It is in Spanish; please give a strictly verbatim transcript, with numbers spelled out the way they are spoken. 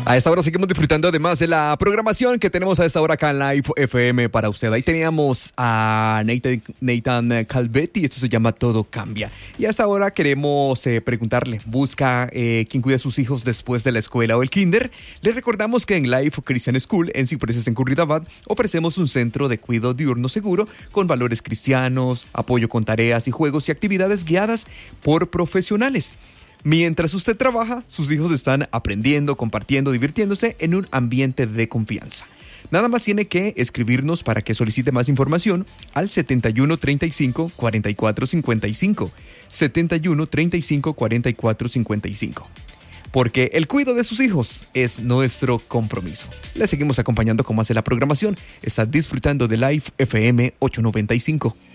A esta hora seguimos disfrutando además de la programación que tenemos a esta hora acá en Live F M para usted. Ahí teníamos a Nathan, Nathan Calvetti, esto se llama Todo Cambia. Y a esta hora queremos eh, preguntarle, ¿busca eh, quién cuida a sus hijos después de la escuela o el kinder? Les recordamos que en Life Christian School, en Cipreses en Curridabat, ofrecemos un centro de cuidado diurno seguro con valores cristianos, apoyo con tareas y juegos y actividades guiadas por profesionales. Mientras usted trabaja, sus hijos están aprendiendo, compartiendo, divirtiéndose en un ambiente de confianza. Nada más tiene que escribirnos para que solicite más información al setenta y uno, treinta y cinco, cuarenta y cuatro cincuenta y cinco. setenta y uno, treinta y cinco, cuarenta y cuatro cincuenta y cinco. Porque el cuidado de sus hijos es nuestro compromiso. Le seguimos acompañando con más de la programación. Está disfrutando de Live F M ochocientos noventa y cinco.